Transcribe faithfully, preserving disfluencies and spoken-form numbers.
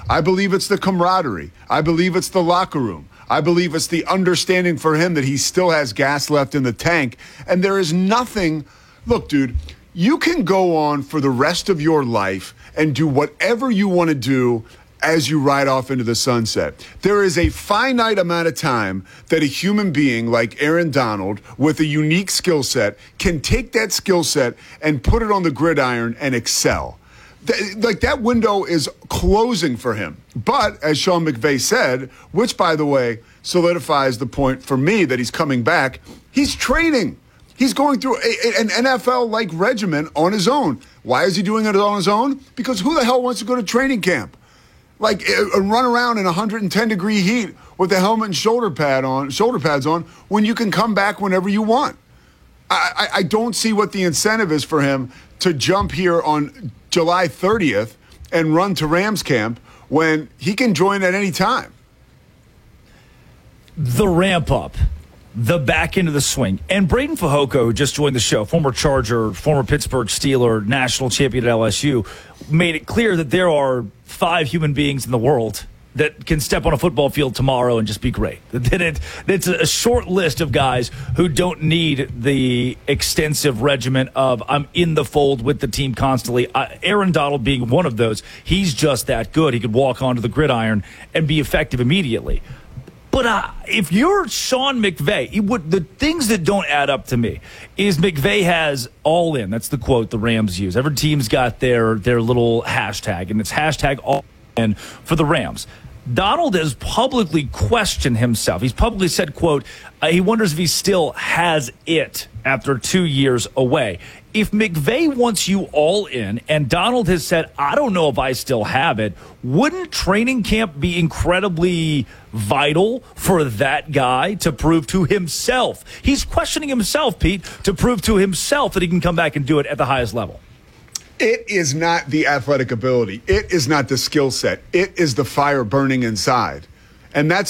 I believe it's the camaraderie. I believe it's the locker room. I believe it's the understanding for him that he still has gas left in the tank. And there is nothing. Look, dude, you can go on for the rest of your life and do whatever you want to do as you ride off into the sunset. There is a finite amount of time that a human being like Aaron Donald with a unique skill set can take that skill set and put it on the gridiron and excel. Th- like that window is closing for him. But as Sean McVay said, which by the way solidifies the point for me that he's coming back, he's training. He's going through a, an N F L-like regimen on his own. Why is he doing it on his own? Because who the hell wants to go to training camp? Like uh, run around in one hundred ten degree heat with a helmet and shoulder pad on, shoulder pads on, when you can come back whenever you want. I, I, I don't see what the incentive is for him to jump here on July thirtieth and run to Rams camp when he can join at any time. The ramp up, the back end of the swing. And Braden Fajoko, who just joined the show, former Charger, former Pittsburgh Steeler, national champion at L S U, made it clear that there are five human beings in the world that can step on a football field tomorrow and just be great. That it, it's a short list of guys who don't need the extensive regimen of I'm in the fold with the team constantly. Uh, Aaron Donald being one of those, he's just that good. He could walk onto the gridiron and be effective immediately. But uh, if you're Sean McVay, it would, the things that don't add up to me is McVay has all in. That's the quote the Rams use. Every team's got their their little hashtag, and it's hashtag all in for the Rams. Donald has publicly questioned himself. He's publicly said, quote, uh, he wonders if he still has it after two years away. If McVay wants you all in and Donald has said, I don't know if I still have it, wouldn't training camp be incredibly vital for that guy to prove to himself? He's questioning himself, Pete, to prove to himself that he can come back and do it at the highest level. It is not the athletic ability. It is not the skill set. It is the fire burning inside. And that's